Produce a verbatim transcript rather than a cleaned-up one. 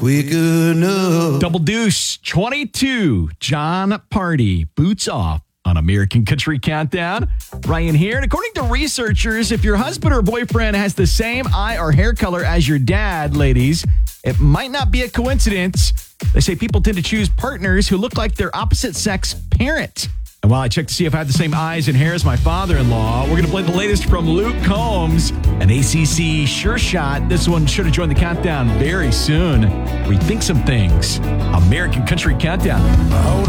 quick enough. Double Deuce, twenty-two, John Party, Boots Off on American Country Countdown. Ryan here. And according to researchers, if your husband or boyfriend has the same eye or hair color as your dad, ladies, it might not be a coincidence. They say people tend to choose partners who look like their opposite sex parent. And while I check to see if I have the same eyes and hair as my father-in-law, we're going to play the latest from Luke Combs, an A C C sure shot. This one should have joined the countdown very soon. Rethink some things. American Country Countdown. Hold